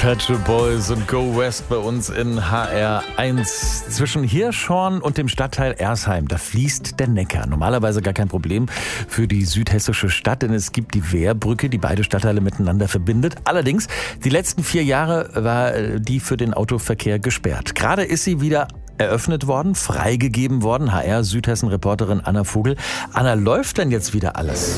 Pet Shop Boys und Go West bei uns in HR1. Zwischen Hirschhorn und dem Stadtteil Ersheim, da fließt der Neckar. Normalerweise gar kein Problem für die südhessische Stadt, denn es gibt die Wehrbrücke, die beide Stadtteile miteinander verbindet. Allerdings, die letzten 4 Jahre war die für den Autoverkehr gesperrt. Gerade ist sie wieder eröffnet worden, freigegeben worden. HR Südhessen-Reporterin Anna Vogel. Anna, läuft denn jetzt wieder alles?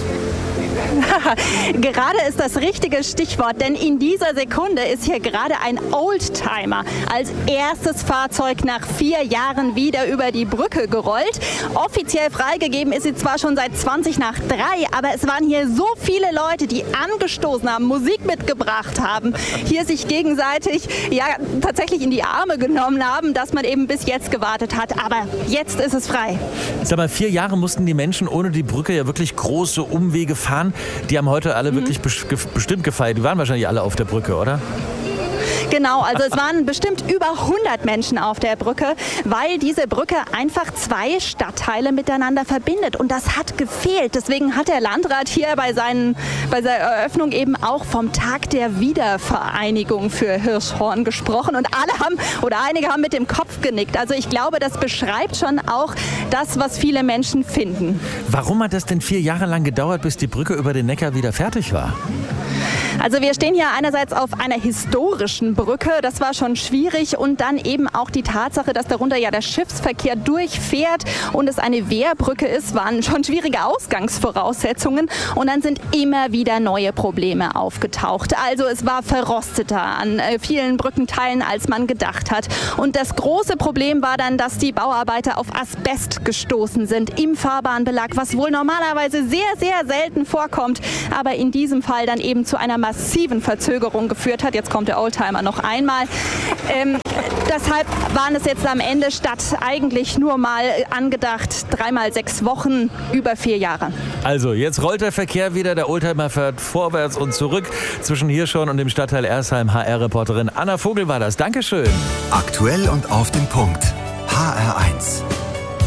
Gerade ist das richtige Stichwort, denn in dieser Sekunde ist hier gerade ein Oldtimer als erstes Fahrzeug nach 4 Jahren wieder über die Brücke gerollt. Offiziell freigegeben ist sie zwar schon seit 20 nach 3, aber es waren hier so viele Leute, die angestoßen haben, Musik mitgebracht haben, hier sich gegenseitig tatsächlich in die Arme genommen haben, dass man eben bis jetzt gewartet hat. Aber jetzt ist es frei. Sag mal, 4 Jahre mussten die Menschen ohne die Brücke ja wirklich große Umwege fahren. Die haben heute alle wirklich bestimmt gefeiert. Die waren wahrscheinlich alle auf der Brücke, oder? Genau, also es waren bestimmt über 100 Menschen auf der Brücke, weil diese Brücke einfach 2 Stadtteile miteinander verbindet. Und das hat gefehlt. Deswegen hat der Landrat hier bei seiner Eröffnung eben auch vom Tag der Wiedervereinigung für Hirschhorn gesprochen. Und einige haben mit dem Kopf genickt. Also ich glaube, das beschreibt schon auch das, was viele Menschen finden. Warum hat das denn 4 Jahre lang gedauert, bis die Brücke über den Neckar wieder fertig war? Also wir stehen hier einerseits auf einer historischen Brücke, das war schon schwierig, und dann eben auch die Tatsache, dass darunter ja der Schiffsverkehr durchfährt und es eine Wehrbrücke ist, waren schon schwierige Ausgangsvoraussetzungen, und dann sind immer wieder neue Probleme aufgetaucht. Also es war verrosteter an vielen Brückenteilen, als man gedacht hat, und das große Problem war dann, dass die Bauarbeiter auf Asbest gestoßen sind im Fahrbahnbelag, was wohl normalerweise sehr, sehr selten vorkommt, aber in diesem Fall dann eben zu einer massiven Verzögerung geführt hat. Jetzt kommt der Oldtimer noch einmal. Deshalb waren es jetzt am Ende statt eigentlich nur mal angedacht 3 mal 6 Wochen über 4 Jahre. Also jetzt rollt der Verkehr wieder. Der Oldtimer fährt vorwärts und zurück zwischen Hirschhorn und dem Stadtteil Ersheim. HR-Reporterin Anna Vogel war das. Dankeschön. Aktuell und auf den Punkt. HR1.